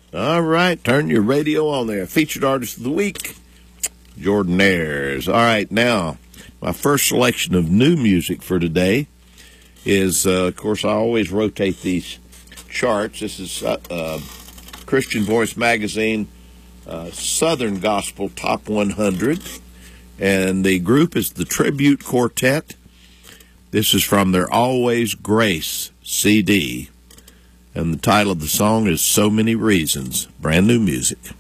All right, turn your radio on there. Featured Artist of the Week, Jordanaires. All right, now, my first selection of new music for today is, of course, I always rotate these charts. This is Christian Voice Magazine Southern Gospel Top 100, and the group is the Tribute Quartet. This is from their Always Grace CD, and the title of the song is So Many Reasons. Brand new music.